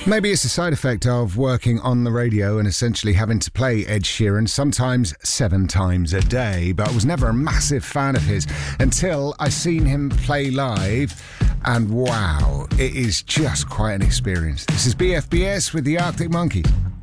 Maybe it's a side effect of working on the radio and essentially having to play Ed Sheeran sometimes 7 times a day, but I was never a massive fan of his until I seen him play live, and wow, it is just quite an experience. This is BFBS with the Arctic Monkey.